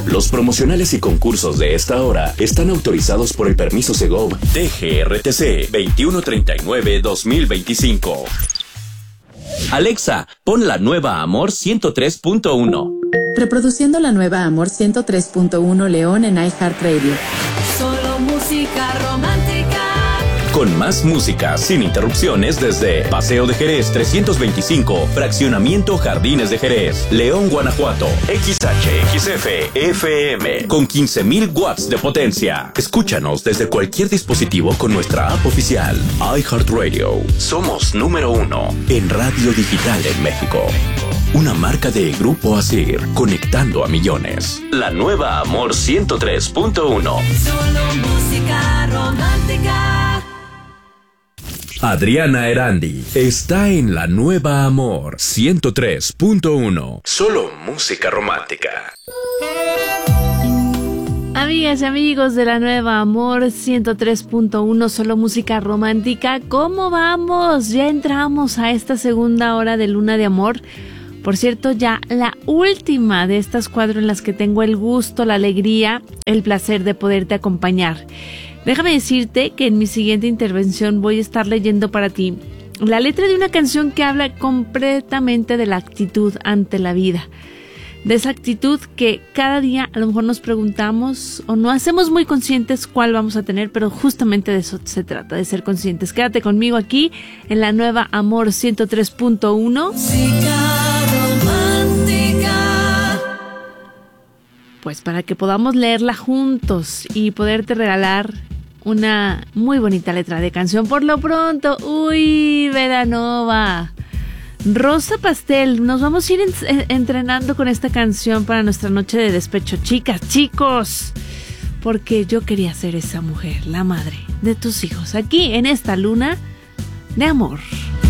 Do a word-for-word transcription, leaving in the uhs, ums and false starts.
Los promocionales y concursos de esta hora están autorizados por el permiso Segov D G R T C veintiuno treinta y nueve dos mil veinticinco. Alexa, pon la nueva Amor ciento tres punto uno. Reproduciendo la nueva Amor ciento tres punto uno León en iHeartRadio. Solo música romántica. Con más música, sin interrupciones desde Paseo de Jerez trescientos veinticinco, Fraccionamiento Jardines de Jerez, León, Guanajuato. X H X F F M con quince mil watts de potencia. Escúchanos desde cualquier dispositivo con nuestra app oficial iHeartRadio. Somos número uno en radio digital en México. Una marca de Grupo Asir, conectando a millones. La nueva Amor ciento tres punto uno. Solo música romántica. Adriana Erandi está en la nueva Amor ciento tres punto uno. Solo música romántica. Amigas y amigos de la nueva Amor ciento tres punto uno, solo música romántica. ¿Cómo vamos? Ya entramos a esta segunda hora de Luna de Amor. Por cierto, ya la última de estas cuatro en las que tengo el gusto, la alegría, el placer de poderte acompañar. Déjame decirte que en mi siguiente intervención voy a estar leyendo para ti la letra de una canción que habla completamente de la actitud ante la vida. De esa actitud que cada día a lo mejor nos preguntamos o no hacemos muy conscientes cuál vamos a tener, pero justamente de eso se trata, de ser conscientes. Quédate conmigo aquí en la nueva Amor ciento tres punto uno. Pues para que podamos leerla juntos y poderte regalar una muy bonita letra de canción. Por lo pronto, uy, Veranova, Rosa Pastel, nos vamos a ir en, entrenando con esta canción para nuestra noche de despecho. Chicas, chicos, porque yo quería ser esa mujer, la madre de tus hijos, aquí en esta luna de amor.